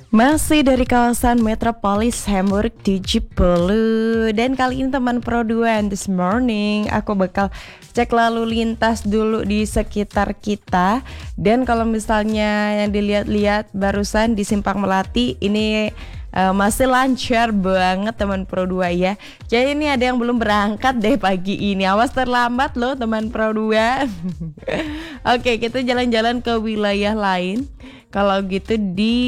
Masih dari kawasan Metropolis Hamburg 70. Dan kali ini teman Pro 2 this morning aku bakal cek lalu lintas dulu di sekitar kita. Dan kalau misalnya yang dilihat-lihat barusan di Simpang Melati ini masih lancar banget teman Pro 2 ya. Jadi ini ada yang belum berangkat deh pagi ini. Awas terlambat loh teman Pro 2. Oke, kita jalan-jalan ke wilayah lain. Kalau gitu di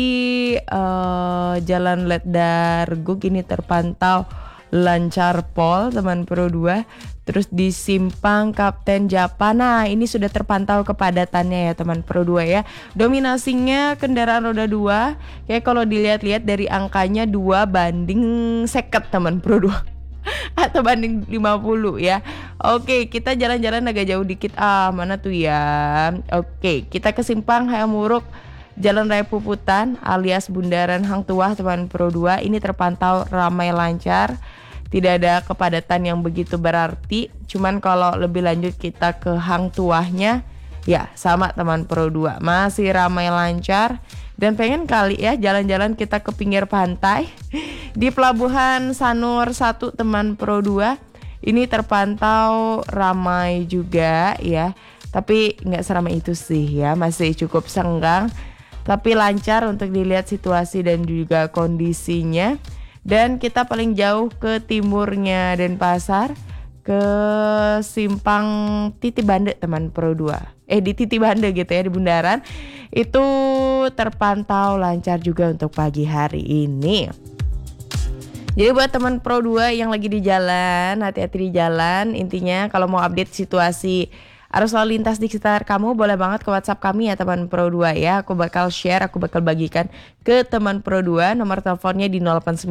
Jalan Letdargug ini terpantau lancar pol teman Pro 2. Terus di Simpang Kapten Japana ini sudah terpantau kepadatannya ya teman Pro 2 ya. Dominasinya kendaraan roda 2. Kayak kalau dilihat-lihat dari angkanya 2:1 teman Pro 2. Atau banding 50 ya. Oke, kita jalan-jalan agak jauh dikit. Mana tuh ya? Oke, kita ke Simpang Hamburg Jalan Raya Puputan alias Bundaran Hang Tuah teman Pro 2 ini terpantau ramai lancar. Tidak ada kepadatan yang begitu berarti. Cuman kalau lebih lanjut kita ke Hang Tuahnya ya sama teman Pro 2. Masih ramai lancar. Dan pengen kali ya jalan-jalan kita ke pinggir pantai. Di Pelabuhan Sanur 1 teman Pro 2 ini terpantau ramai juga ya. Tapi nggak seramai itu sih ya. Masih cukup senggang. Tapi lancar untuk dilihat situasi dan juga kondisinya. Dan kita paling jauh ke timurnya Denpasar, ke Simpang Titibande teman Pro 2. Di Titibande gitu ya, di bundaran. Itu terpantau lancar juga untuk pagi hari ini. Jadi buat teman Pro 2 yang lagi di jalan, hati-hati di jalan. Intinya kalau mau update situasi arus lalu lintas di sekitar kamu, boleh banget ke WhatsApp kami ya teman Pro 2 ya. Aku bakal share, aku bakal bagikan ke teman Pro 2. Nomor teleponnya di 089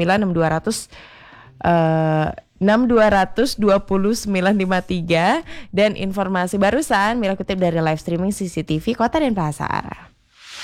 6200 20953. Dan informasi barusan Mila kutip dari live streaming CCTV Kota Denpasar.